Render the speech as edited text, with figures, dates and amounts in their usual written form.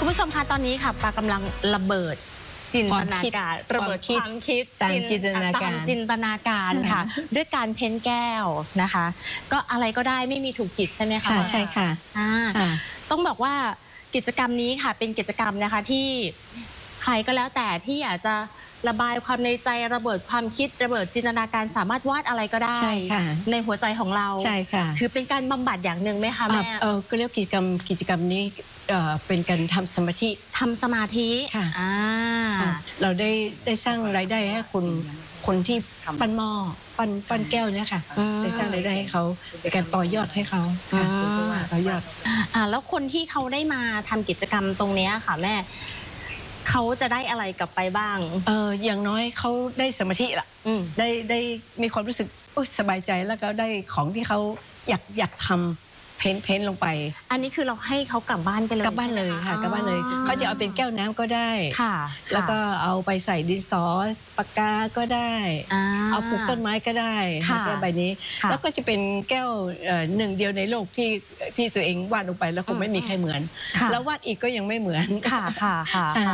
ผู้ชมคะตอนนี้ค่ะปากำลังระเบิดจินตนาการระเบิดความคิดตามจินตนาการค่ะด้วยการเพ้นแก้วนะคะก็อะไรก็ได้ไม่มีถูกผิดใช่ไหมคะใช่ค่ะต้องบอกว่ากิจกรรมนี้ค่ะเป็นกิจกรรมนะคะที่ใครก็แล้วแต่ที่อยากจะระบายความในใจระเบิดความคิดระเบิดจินตนาการสามารถวาดอะไรก็ได้ในหัวใจของเราใช่ค่ะถือเป็นการบำบัดอย่างหนึ่งไหมคะแม่ก็เรียกกิจกรรมนี้เป็นการทำสมาธิค่ะเราได้สร้างรายได้ให้คนที่ปั้นหม้อปั้นแก้วเนี่ยค่ะได้สร้างรายได้ให้เขาในการต่อยอดให้เขาต่อยอดแล้วคนที่เขาได้มาทำกิจกรรมตรงนี้ค่ะแม่เขาจะได้อะไรกลับไปบ้างอย่างน้อยเขาได้สมาธิละได้มีความรู้สึกสบายใจแล้วก็ได้ของที่เขาอยากทำเพ้นลงไปอันนี้คือเราให้เขากลับบ้านไปเลยกลับบ้านเลยค่ะกลับบ้านเลยเขาจะเอาเป็นแก้วน้ำก็ได้ค่ะแล้วก็เอาไปใส่ดินสอปากกาก็ได้เอาปลูกต้นไม้ก็ได้แก้วใบนี้แล้วก็จะเป็นแก้วหนึ่งเดียวในโลกที่ตัวเองวาดลงไปแล้วคงไม่มีใครเหมือนแล้ววาดอีกก็ยังไม่เหมือนค่ะ